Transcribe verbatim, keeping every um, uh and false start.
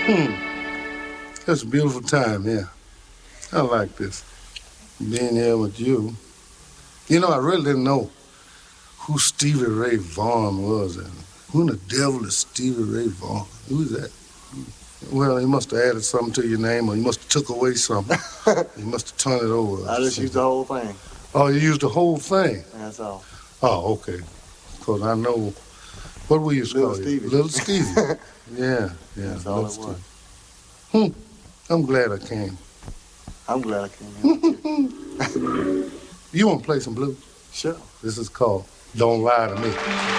Hmm. It's a beautiful time here. I like this. Being here with you. You know, I really didn't know who Stevie Ray Vaughan was. And who in the devil is Stevie Ray Vaughan? Who's that? Well, he must have added something to your name, or he must have took away something. He must have turned it over. I just used the whole thing. Oh, you used the whole thing? That's all. Oh, okay. Because I know, what we used to Little call Stevie. you? Little Stevie. Yeah, yeah. That's all Little it was. Stevie. Hmm. I'm glad I came. I'm glad I came here with you. You want to play some blues? Sure. This is called Don't Lie to Me.